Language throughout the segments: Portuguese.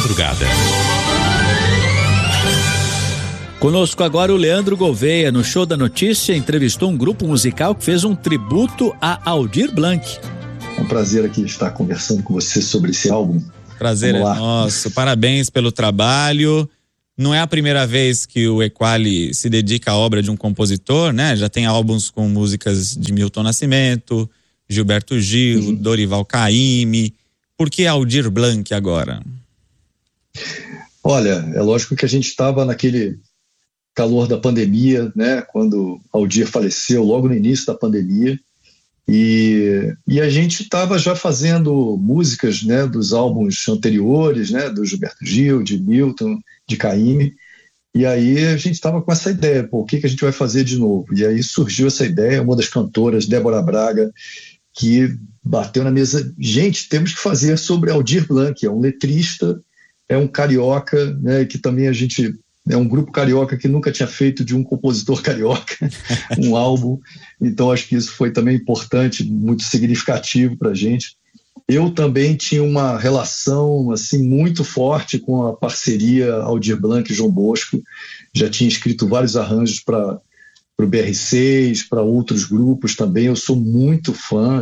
madrugada. Conosco agora o Leandro Gouveia, no Show da Notícia, entrevistou um grupo musical que fez um tributo a Aldir Blanc. É um prazer aqui estar conversando com você sobre esse álbum. Prazer é nosso, parabéns pelo trabalho. Não é a primeira vez que o Equali se dedica à obra de um compositor, né? Já tem álbuns com músicas de Milton Nascimento, Gilberto Gil, Dorival Caymmi. Por que Aldir Blanc agora? Olha, é lógico que a gente estava naquele calor da pandemia, né? Quando Aldir faleceu, logo no início da pandemia. E a gente estava já fazendo músicas, né, dos álbuns anteriores, né, do Gilberto Gil, de Milton, de Caymmi, e aí a gente estava com essa ideia, o que a gente vai fazer de novo? E aí surgiu essa ideia, uma das cantoras, Débora Braga, que bateu na mesa, gente, temos que fazer sobre Aldir Blanc, é um letrista, é um carioca, né, que também a gente... É um grupo carioca que nunca tinha feito de um compositor carioca um álbum, então acho que isso foi também importante, muito significativo para a gente. Eu também tinha uma relação assim, muito forte com a parceria Aldir Blanc e João Bosco, já tinha escrito vários arranjos para o BR6, para outros grupos também, eu sou muito fã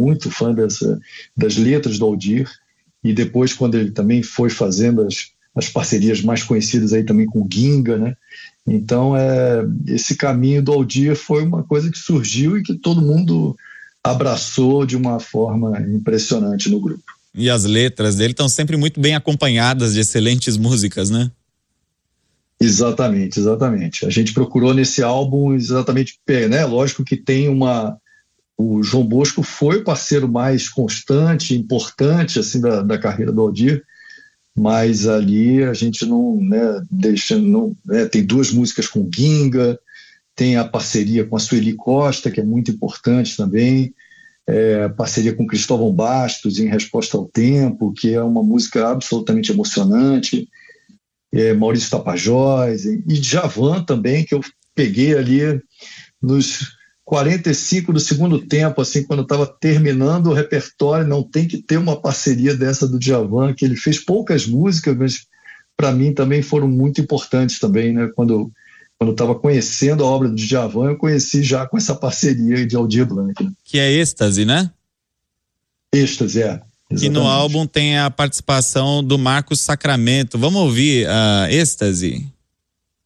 das letras do Aldir, e depois quando ele também foi fazendo as parcerias mais conhecidas aí também com o Ginga, né? Então, esse caminho do Aldir foi uma coisa que surgiu e que todo mundo abraçou de uma forma impressionante no grupo. E as letras dele estão sempre muito bem acompanhadas de excelentes músicas, né? Exatamente. A gente procurou nesse álbum exatamente, né? Lógico que tem o João Bosco foi o parceiro mais constante, importante assim, da carreira do Aldir, mas ali a gente não, né, tem duas músicas com Ginga, tem a parceria com a Sueli Costa, que é muito importante também, parceria com Cristóvão Bastos, Em Resposta ao Tempo, que é uma música absolutamente emocionante, Maurício Tapajós, e Djavan também, que eu peguei ali nos 45 do segundo tempo, assim, quando eu estava terminando o repertório, não tem que ter uma parceria dessa do Djavan, que ele fez poucas músicas, mas para mim também foram muito importantes também, né? Quando eu estava conhecendo a obra do Djavan, eu conheci já com essa parceria de Aldir Blanc. Né? Que é Êxtase, né? Êxtase, exatamente. Que no álbum tem a participação do Marcos Sacramento. Vamos ouvir a Êxtase?